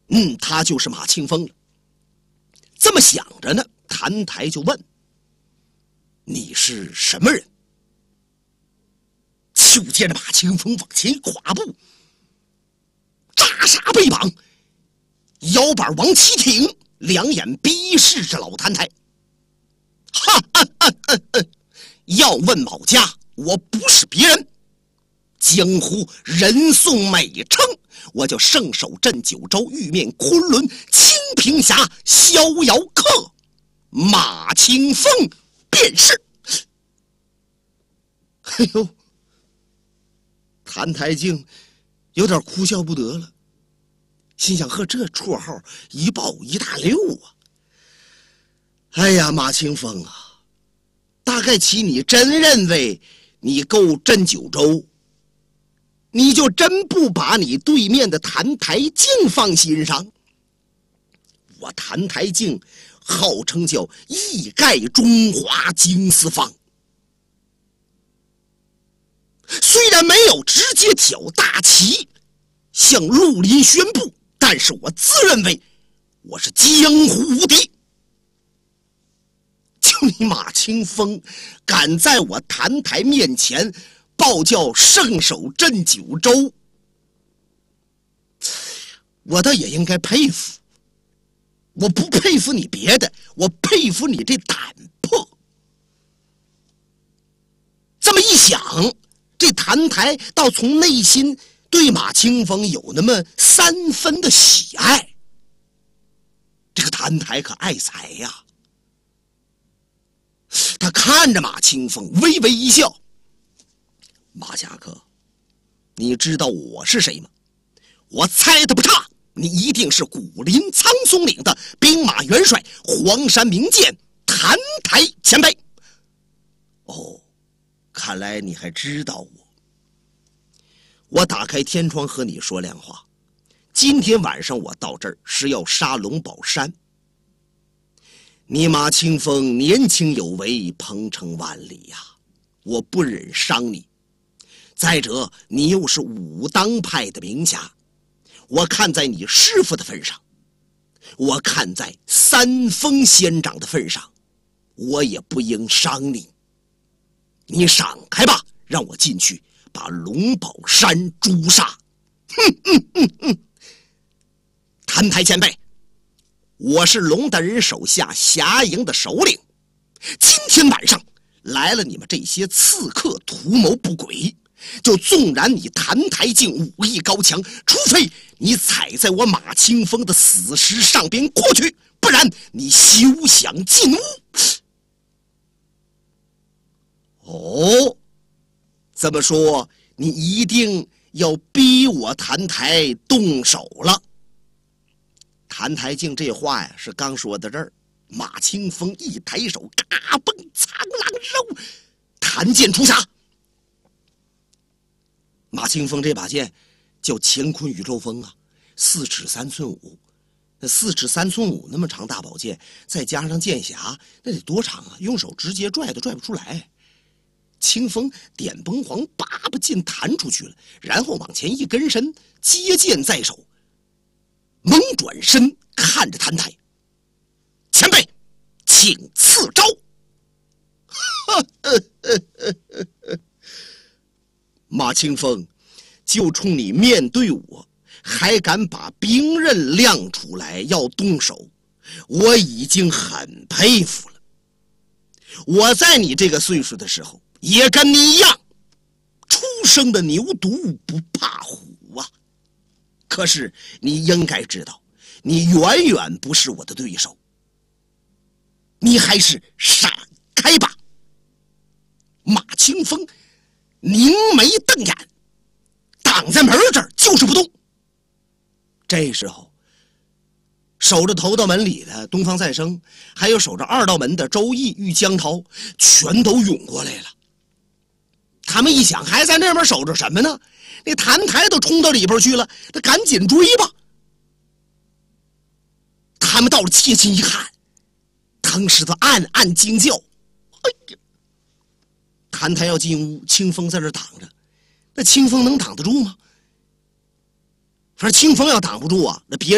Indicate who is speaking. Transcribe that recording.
Speaker 1: 他就是马清风了。这么想着呢，谭台就问：“你是什么人？”就见着马清风往前一跨步，扎杀背膀，腰板往起挺，两眼逼视着老谭台。哈哈哈哈哈！要问某家，我不是别人，江湖人送美称，我叫圣手镇九州玉面昆仑清平峡逍遥客马清风便是。哎呦，谭台静有点哭笑不得了，心想：呵，这绰号一报一大溜啊！哎呀，马清风啊，大概其你真认为你够镇九州，你就真不把你对面的谭台静放心上。我谭台静号称叫一盖中华金丝坊，虽然没有直接挑大旗向绿林宣布，但是我自认为我是江湖无敌。就你马清风敢在我谭台面前报叫圣手镇九州，我倒也应该佩服。我不佩服你别的，我佩服你这胆魄。这么一想，这谭台倒从内心对马清风有那么3分的喜爱。这个谭台可爱财呀！他看着马清风，微微一笑：“马侠客，你知道我是谁吗？我猜的不差，你一定是古林苍松岭的兵马元帅黄山名剑谭台前辈。哦，看来你还知道我。我打开天窗和你说亮话，今天晚上我到这儿是要杀龙宝山。你马清风年轻有为，鹏程万里呀，我不忍伤你。再者，你又是武当派的名侠，我看在你师父的份上，我看在三峰仙长的份上，我也不应伤你。你闪开吧，让我进去把龙宝山诛杀。谭台前辈，我是龙大人手下侠营的首领，今天晚上来了你们这些刺客，图谋不轨，就纵然你谭台静武艺高强，除非你踩在我马清风的死尸上边过去，不然你休想进屋。哦，这么说你一定要逼我谭台动手了。谭台静这话呀，是刚说到这儿，马清风一抬手，嘎嘣苍狼肉，弹剑出匣。马清风这把剑叫乾坤宇宙风啊，4尺3寸5。那4尺3寸5那么长大宝剑，再加上剑匣，那得多长啊？用手直接拽都拽不出来。清风点崩黄，叭叭剑弹出去了，然后往前一跟身，接剑在手，猛转身看着谭台：“前辈，请赐招。”马清风，就冲你面对我，还敢把兵刃亮出来要动手，我已经很佩服了。我在你这个岁数的时候，也跟你一样，初生的牛犊不怕虎啊。可是你应该知道，你远远不是我的对手，你还是闪开吧。马清风凝眉瞪眼，挡在门这儿就是不动。这时候，守着头道门里的东方再生，还有守着2道门的周易、玉江涛，全都涌过来了。他们一想，还在那边守着什么呢？那谭台都冲到里边去了，那赶紧追吧。他们到了切近一看，当时都暗暗惊叫：“哎呀！”谭台要进屋，清风在这挡着，那清风能挡得住吗？反正清风要挡不住啊，那别人